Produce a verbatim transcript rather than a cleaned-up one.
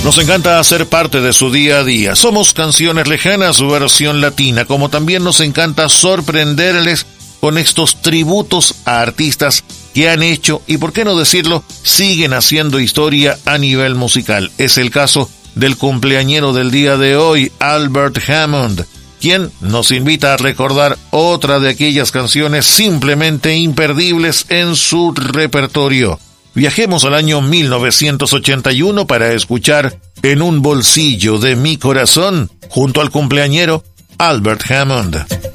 Nos encanta hacer parte de su día a día. Somos Canciones Lejanas, su versión latina, como también nos encanta sorprenderles con estos tributos a artistas que han hecho, y por qué no decirlo, siguen haciendo historia a nivel musical. Es el caso del cumpleañero del día de hoy, Albert Hammond, quien nos invita a recordar otra de aquellas canciones simplemente imperdibles en su repertorio. Viajemos al año mil novecientos ochenta y uno para escuchar En un bolsillo de mi corazón, junto al cumpleañero Albert Hammond.